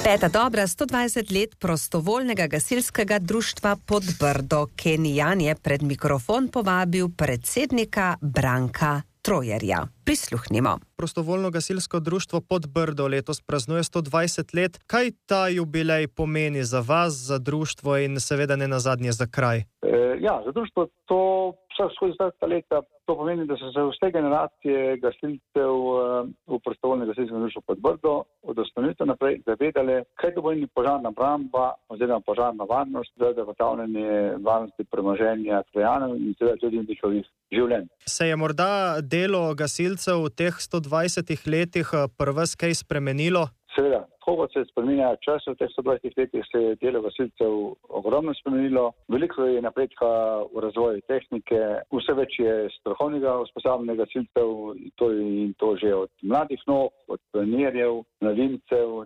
Peta dobra, 120 let prostovoljnega gasilskega društva Podbrdo. Ken je pred mikrofon povabil predsednika Branka Trojerja. Prisluhnimo. Prostovoljno gasilsko društvo Podbrdo letos praznuje 120 let. Kaj ta jubilej pomeni za vas, za društvo in seveda ne nazadnje za kraj? Za društvo to skozi 20 leta to pomeni, da so se vse generacije gasilcev v prostovoljnem gasilskem društvu Podbrdo od ustanovitve naprej zavedale, kaj to pomeni požarna obramba oziroma požarna varnost za zagotavljanje varnosti premoženja krajanov in seveda tudi njihovih življenj. Se je morda delo gasilcev v teh 120 letih pri vas kaj spremenilo? Seveda, kot se spreminja čas v teh 120 letih, se je delo gasilcev ogromno spremenilo. Veliko je napredka v razvoju tehnike, vse več je strokovnega usposabljenega gasilcev, to že od mladih nog, od pionirjev, mladincev,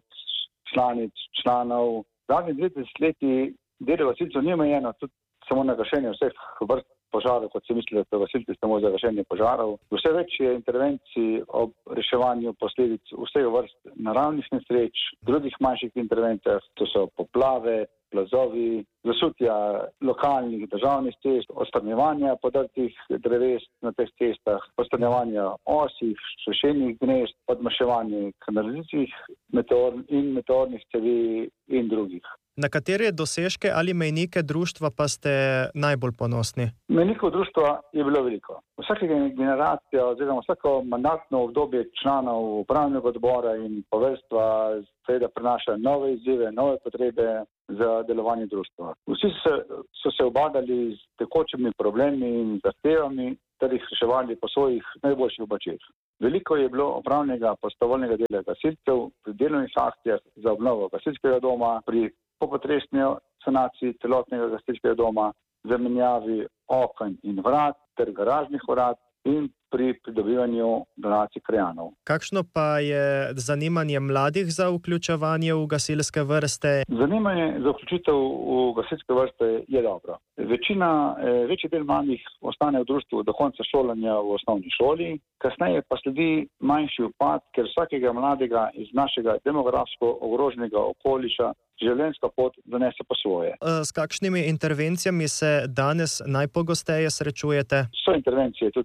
članov. Zadnjih 20 leti delo gasilcev ni omejeno tudi samo na gašenje vseh vrst požarov, kot se misli, da so gasilci samo za gašenje požarov. Vse več je intervencij ob reševanju posledic vseh vrst naravnih nesreč, drugih manjših intervencijah, to so poplave, plazovi, zasutja lokalnih državnih cest, odstranjevanja podrtih dreves na teh cestah, odstranjevanja osih, šešenih gnezd, odmaševanje kanalizacijskih meteornih cevi in drugih. Na katere dosežke ali mejnike društva pa ste najbolj ponosni? Mejnikov društva je bilo veliko. Vsaka generacija oziroma vsako mandatno obdobje članov upravnega odbora in poveljstva seveda prinaša nove izzive, nove potrebe za delovanje društva. Vsi so se ubadali s tekočimi problemi in zahtevami ter jih reševali po svojih najboljših močeh. Veliko je bilo opravnega prostovoljnega dela gasilcev pri delovnih akcijah za obnovo gasilskega doma, pri popotresni sanaciji celotnega gasilskega doma, zamenjavi oken in vrat ter garažnih vrat in pri pridobivanju donacij krajanov. Kakšno pa je zanimanje mladih za vključevanje v gasilske vrste? Zanimanje za vključitev v gasilske vrste je dobro. Večji del mladih ostane v društvu do konca šolanja v osnovni šoli, kasneje pa sledi manjši upad, ker vsakega mladega iz našega demografsko ogroženega okoliša življenjska pot donese po svoje. S kakšnimi intervencijami se danes najpogosteje srečujete? So intervencije tudi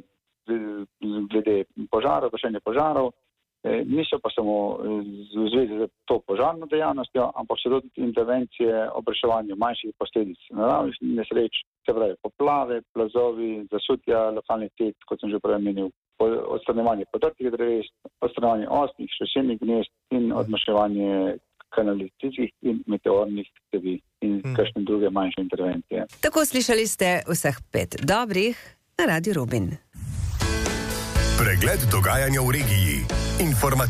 glede požarov, gašenja požarov, niso pa samo v zvezi z to požarno dejavnostjo, ampak so tudi intervencije ob reševanju manjših posledic naravnih nesreč, se pravi poplave, plazovi, zasutja lokalnih cest, kot sem že prej omenil, odstranjevanje podrtih dreves, odstranjevanje osnih, šešenih gnezd in odmaševanje kanalizacijskih in meteornih cevi in kakšne druge manjše intervencije. Tako slišali ste vseh 5 dobrih na Radiu Rubin. Pregled dogajanja v regiji.